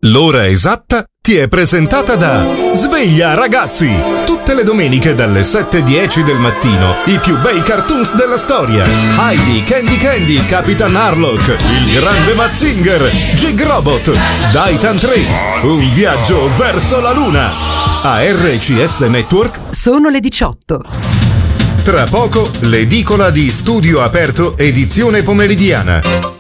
L'ora esatta ti è presentata da Sveglia Ragazzi! Tutte le domeniche dalle 7:10 del mattino i più bei cartoons della storia. Heidi, Candy, Capitan Harlock, il grande Mazinger, Jig Robot, Daitan 3, un viaggio verso la luna. A RCS Network sono le 18. Tra poco l'edicola di Studio Aperto edizione pomeridiana.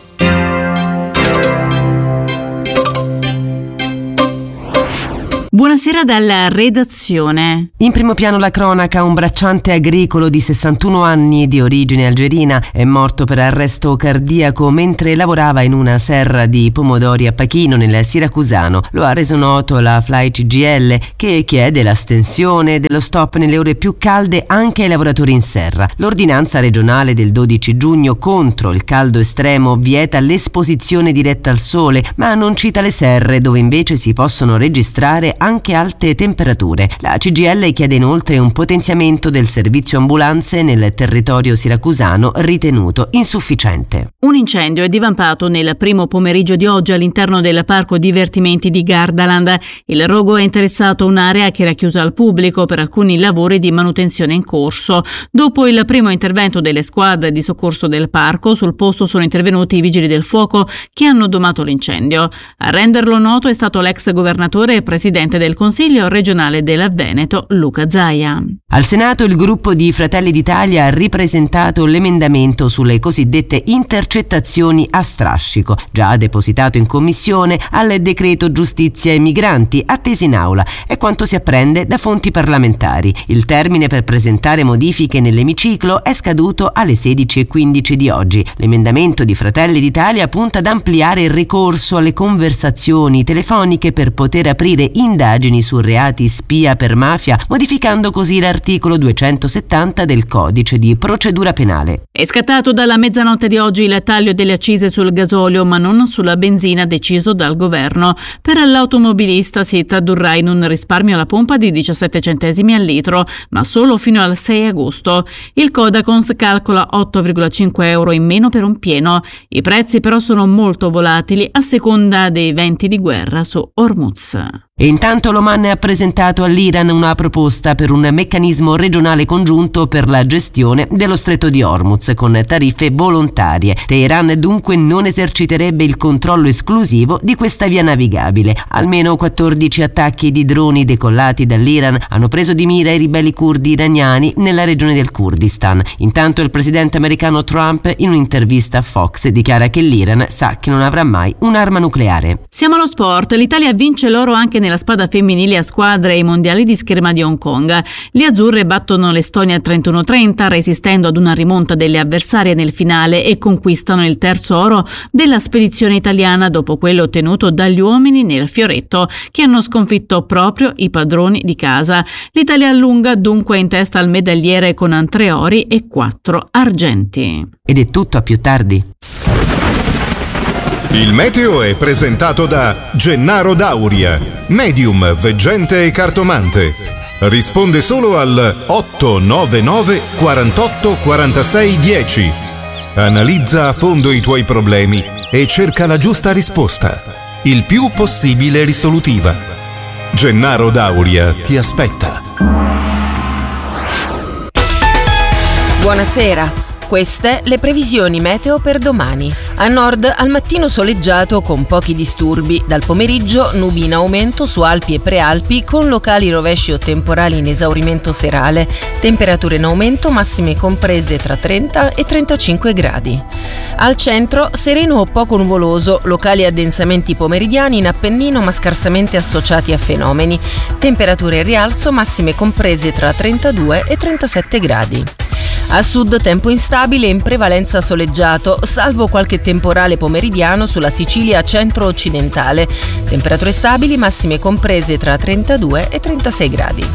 Buonasera dalla redazione. In primo piano la cronaca: un bracciante agricolo di 61 anni di origine algerina è morto per arresto cardiaco mentre lavorava in una serra di pomodori a Pachino nel Siracusano. Lo ha reso noto la FLAI CGIL, che chiede l'astensione dello stop nelle ore più calde anche ai lavoratori in serra. L'ordinanza regionale del 12 giugno contro il caldo estremo vieta l'esposizione diretta al sole, ma non cita le serre, dove invece si possono registrare anche alte temperature. La CGIL chiede inoltre un potenziamento del servizio ambulanze nel territorio siracusano, ritenuto insufficiente. Un incendio è divampato nel primo pomeriggio di oggi all'interno del parco divertimenti di Gardaland. Il rogo ha interessato un'area che era chiusa al pubblico per alcuni lavori di manutenzione in corso. Dopo il primo intervento delle squadre di soccorso del parco, sul posto sono intervenuti i vigili del fuoco che hanno domato l'incendio. A renderlo noto è stato l'ex governatore e presidente del Consiglio regionale del Veneto, Luca Zaia. Al Senato il gruppo di Fratelli d'Italia ha ripresentato l'emendamento sulle cosiddette intercettazioni a strascico, già depositato in commissione al decreto giustizia e migranti, attesi in aula. È quanto si apprende da fonti parlamentari. Il termine per presentare modifiche nell'emiciclo è scaduto alle 16:15 di oggi. L'emendamento di Fratelli d'Italia punta ad ampliare il ricorso alle conversazioni telefoniche per poter aprire indagini su reati spia per mafia, modificando così l'articolo 270 del codice di procedura penale. È scattato dalla mezzanotte di oggi il taglio delle accise sul gasolio, ma non sulla benzina deciso dal governo. Per l'automobilista si tradurrà in un risparmio alla pompa di 17 centesimi al litro, ma solo fino al 6 agosto. Il Codacons calcola 8,5 euro in meno per un pieno. I prezzi però sono molto volatili a seconda dei venti di guerra su Hormuz. E intanto l'Oman ha presentato all'Iran una proposta per un meccanismo regionale congiunto per la gestione dello stretto di Hormuz con tariffe volontarie. Teheran dunque non eserciterebbe il controllo esclusivo di questa via navigabile. Almeno 14 attacchi di droni decollati dall'Iran hanno preso di mira i ribelli curdi iraniani nella regione del Kurdistan. Intanto il presidente americano Trump, in un'intervista a Fox, dichiara che l'Iran sa che non avrà mai un'arma nucleare. Siamo allo sport. L'Italia vince l'oro anche nella spada femminile a squadre ai mondiali di scherma di Hong Kong. Le azzurre battono l'Estonia 31-30, resistendo ad una rimonta delle avversarie nel finale, e conquistano il terzo oro della spedizione italiana dopo quello ottenuto dagli uomini nel fioretto, che hanno sconfitto proprio i padroni di casa. L'Italia allunga dunque in testa al medagliere con 3 ori e 4 argenti. Ed è tutto, a più tardi. Il meteo è presentato da Gennaro Dauria, medium, veggente e cartomante. Risponde solo al 899 48 46 10. Analizza a fondo i tuoi problemi e cerca la giusta risposta, il più possibile risolutiva. Gennaro Dauria ti aspetta. Buonasera. Queste le previsioni meteo per domani. A nord al mattino soleggiato con pochi disturbi, dal pomeriggio nubi in aumento su Alpi e Prealpi con locali rovesci o temporali in esaurimento serale, temperature in aumento massime comprese tra 30 e 35 gradi. Al centro sereno o poco nuvoloso, locali addensamenti pomeridiani in Appennino ma scarsamente associati a fenomeni, temperature in rialzo massime comprese tra 32 e 37 gradi. A sud tempo instabile, in prevalenza soleggiato, salvo qualche temporale pomeridiano sulla Sicilia centro-occidentale. Temperature stabili, massime comprese tra 32 e 36 gradi.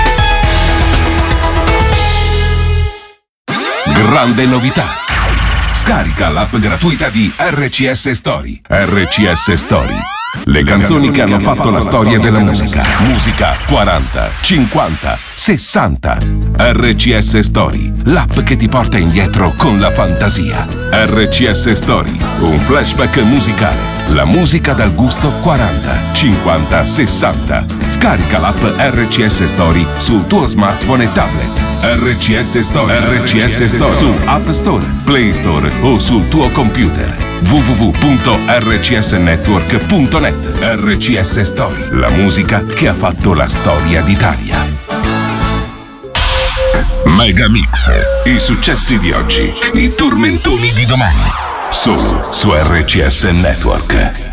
Grande novità! Scarica l'app gratuita di RCS Story. RCS Story. Le canzoni che hanno fatto la storia della musica. Musica 40, 50, 60. RCS Story, l'app che ti porta indietro con la fantasia. RCS Story, un flashback musicale. La musica dal gusto 40, 50, 60. Scarica l'app RCS Story sul tuo smartphone e tablet. RCS Story. RCS Story su App Store, Play Store o sul tuo computer. www.rcsnetwork.net. RCS Story. La musica che ha fatto la storia d'Italia. Megamix. I successi di oggi, i tormentoni di domani. Solo su RCS Network.